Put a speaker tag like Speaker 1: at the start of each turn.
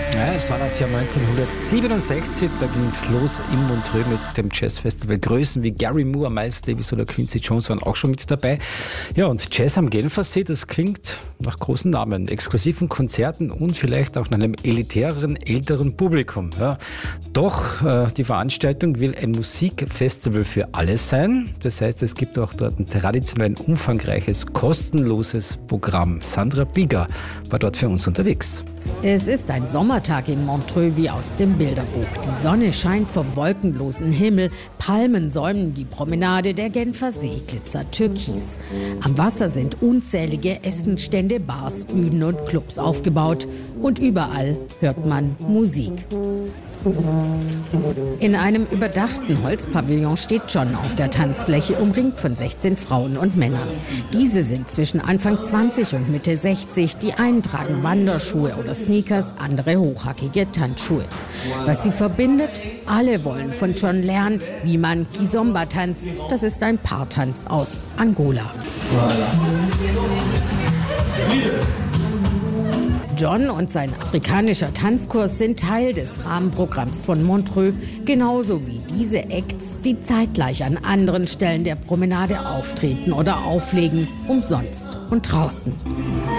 Speaker 1: Ja, es war das Jahr 1967, da ging es los in Montreux mit dem Jazzfestival. Größen wie Gary Moore, Miles Davis oder Quincy Jones waren auch schon mit dabei. Ja, und Jazz am Genfersee, das klingt nach großen Namen, exklusiven Konzerten und vielleicht auch nach einem elitäreren, älteren Publikum. Ja. Doch die Veranstaltung will ein Musikfestival für alle sein. Das heißt, es gibt auch dort ein traditionell umfangreiches, kostenloses Programm. Sandra Bigger war dort für uns unterwegs.
Speaker 2: Es ist ein Sommertag in Montreux wie aus dem Bilderbuch. Die Sonne scheint vom wolkenlosen Himmel, Palmen säumen die Promenade, der Genfer See glitzert türkis. Am Wasser sind unzählige Essenstände, Bars, Bühnen und Clubs aufgebaut. Und überall hört man Musik. In einem überdachten Holzpavillon steht John auf der Tanzfläche, umringt von 16 Frauen und Männern. Diese sind zwischen Anfang 20 und Mitte 60. Die einen tragen Wanderschuhe oder Sneakers, andere hochhackige Tanzschuhe. Was sie verbindet? Alle wollen von John lernen, wie man Kizomba tanzt. Das ist ein Paartanz aus Angola. John und sein afrikanischer Tanzkurs sind Teil des Rahmenprogramms von Montreux, genauso wie diese Acts, die zeitgleich an anderen Stellen der Promenade auftreten oder auflegen, umsonst und draußen.